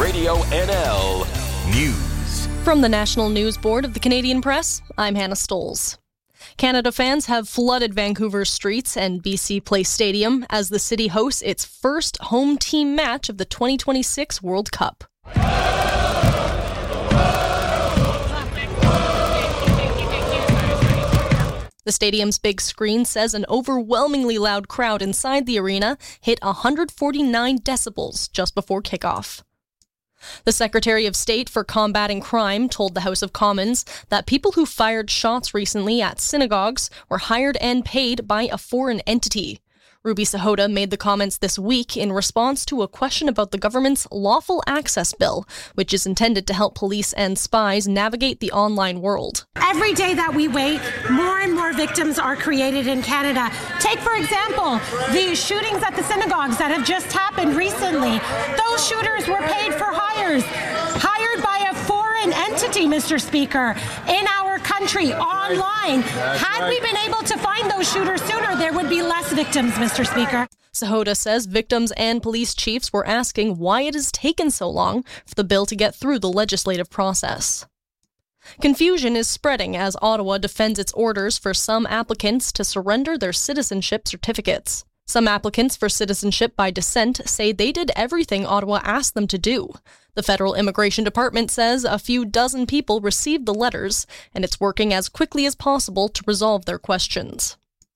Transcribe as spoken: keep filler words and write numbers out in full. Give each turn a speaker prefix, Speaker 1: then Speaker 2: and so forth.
Speaker 1: Radio N L News.
Speaker 2: From the National News Board of the Canadian Press, I'm Hannah Stoles. Canada fans have flooded Vancouver's streets and B C Place Stadium as the city hosts its first home team match of the twenty twenty-six World Cup. The stadium's big screen says an overwhelmingly loud crowd inside the arena hit one hundred forty-nine decibels just before kickoff. The Secretary of State for Combating Crime told the House of Commons that people who fired shots recently at synagogues were hired and paid by a foreign entity. Ruby Sahota made the comments this week in response to a question about the government's Lawful Access Bill, which is intended to help police and spies navigate the online world.
Speaker 3: Every day that we wait, more and more victims are created in Canada. Take, for example, the shootings at the synagogues that have just happened recently. Those shooters were paid for hires, hired by a foreign entity, Mister Speaker, in our country, online. Had we been able to find those shooters sooner, there would be less victims, Mister Speaker.
Speaker 2: Sahota says victims and police chiefs were asking why it has taken so long for the bill to get through the legislative process. Confusion is spreading as Ottawa defends its orders for some applicants to surrender their citizenship certificates. Some applicants for citizenship by descent say they did everything Ottawa asked them to do. The Federal Immigration Department says a few dozen people received the letters, and it's working as quickly as possible to resolve their questions.